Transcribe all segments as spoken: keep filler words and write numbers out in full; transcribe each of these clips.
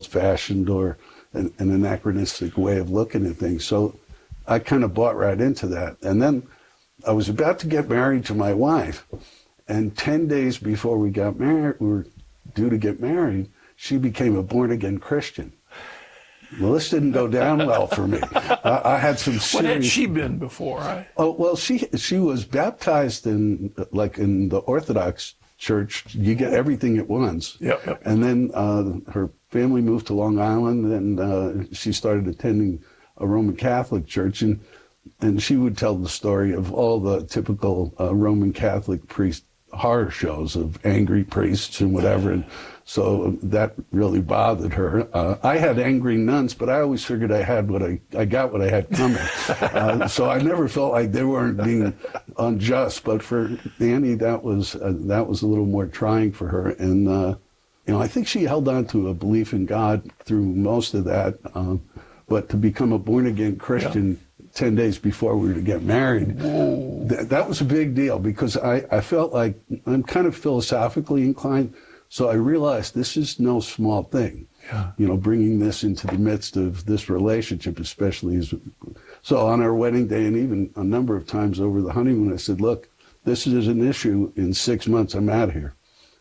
old-fashioned or an, an anachronistic way of looking at things. So I kind of bought right into that. And then I was about to get married to my wife, and ten days before we got married, we were due to get married, she became a born-again Christian. Well, this didn't go down well for me. I, I had some serious... What had she been before? I... Oh, well, she she was baptized in, like in the Orthodox Church. You get everything at once. Yep, yep. And then uh, her family moved to Long Island, and uh, she started attending a Roman Catholic church. And, and she would tell the story of all the typical uh, Roman Catholic priest horror shows of angry priests and whatever. And so that really bothered her. Uh, I had angry nuns, but I always figured I had what I, I got what I had coming. Uh, so I never felt like they weren't being unjust. But for Annie, that was uh, that was a little more trying for her. And uh, you know, I think she held on to a belief in God through most of that. Um, but to become a born again Christian yeah. ten days before we were to get married, th that was a big deal, because I, I felt like I'm kind of philosophically inclined. So I realized this is no small thing, yeah. you know, bringing this into the midst of this relationship, especially as, so on our wedding day, and even a number of times over the honeymoon, I said, look, this is an issue. In six months, I'm out of here.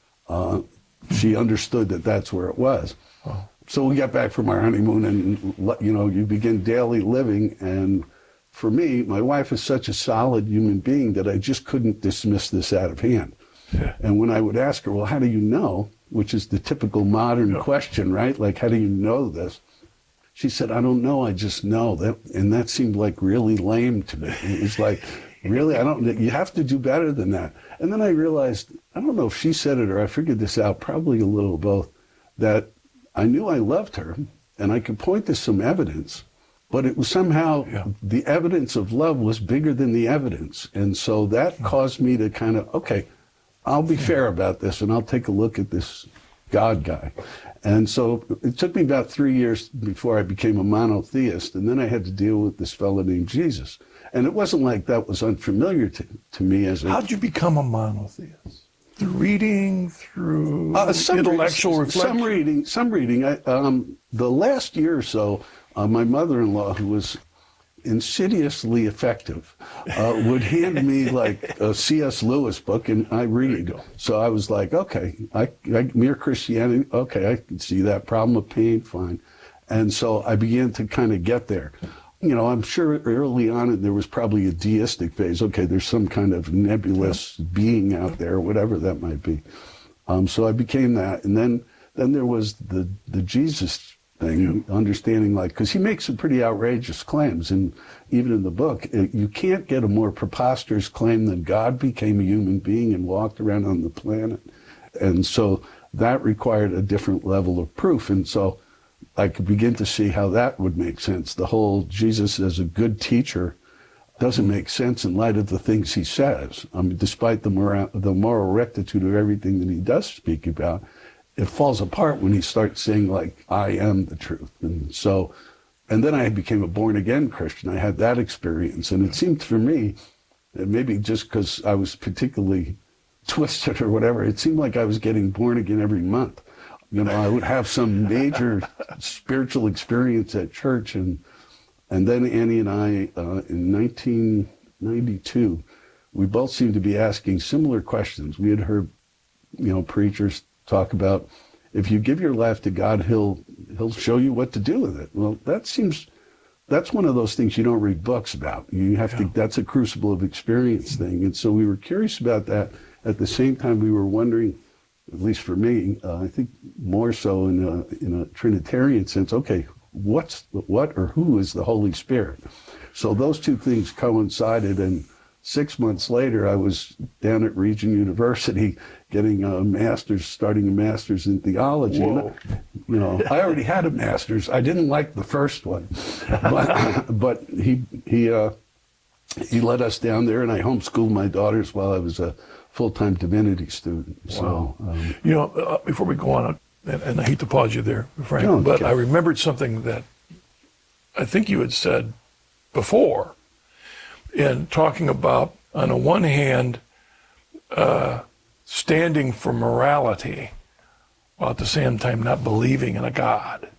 Uh, she understood that that's where it was. Oh. So we got back from our honeymoon, and, you know, you begin daily living. And for me, my wife is such a solid human being that I just couldn't dismiss this out of hand. Yeah. And when I would ask her, well, how do you know? Which is the typical modern yeah. question, right? Like, how do you know this? She said, I don't know, I just know. That, and that seemed like really lame to me. It was like, really? I don't, you have to do better than that. And then I realized, I don't know if she said it or I figured this out, probably a little of both, that I knew I loved her and I could point to some evidence, but it was somehow, yeah. the evidence of love was bigger than the evidence. And so that mm-hmm. caused me to kind of, okay, I'll be fair about this, and I'll take a look at this God guy. And so it took me about three years before I became a monotheist, and then I had to deal with this fellow named Jesus. And it wasn't like that was unfamiliar to, to me as a... How'd you become a monotheist? Through reading, through uh, some intellectual re reflection? Some reading, some reading. I, um, the last year or so, uh, my mother-in-law, who was insidiously effective, uh, would hand me like a C S Lewis book, and I read. So I was like, okay, I, I, Mere Christianity, okay, I can see that. Problem of pain, fine. And so I began to kind of get there. You know, I'm sure early on there was probably a deistic phase. Okay, there's some kind of nebulous being out there, whatever that might be. Um, so I became that, and then then there was the the Jesus thing, understanding, like, because he makes some pretty outrageous claims, and even in the book, it, you can't get a more preposterous claim than God became a human being and walked around on the planet. And so that required a different level of proof. And so I could begin to see how that would make sense. The whole Jesus as a good teacher doesn't make sense in light of the things he says. I mean, despite the moral, the moral rectitude of everything that he does speak about, it falls apart when he starts saying, like, I am the truth. And so, and then I became a born-again Christian. I had that experience. And it seemed for me, and maybe just because I was particularly twisted or whatever, it seemed like I was getting born again every month. You know, I would have some major spiritual experience at church. And, and then Annie and I, uh, in nineteen ninety-two, we both seemed to be asking similar questions. We had heard, you know, preachers talk about, if you give your life to God, he'll he'll show you what to do with it. Well, that seems, that's one of those things you don't read books about. You have yeah. to, that's a crucible of experience thing. And so we were curious about that. At the same time, we were wondering, at least for me, uh, I think more so in a, in a Trinitarian sense, okay, what's what or who is the Holy Spirit? So those two things coincided, and six months later, I was down at Regent University getting a master's, starting a master's in theology. And, you know, I already had a master's. I didn't like the first one, but, but he he uh, he led us down there, and I homeschooled my daughters while I was a full-time divinity student. So, wow. um, you know, uh, before we go on, and, and I hate to pause you there, Frank, no, but okay. I remembered something that I think you had said before, in talking about, on the one hand, uh, standing for morality, while at the same time not believing in a God.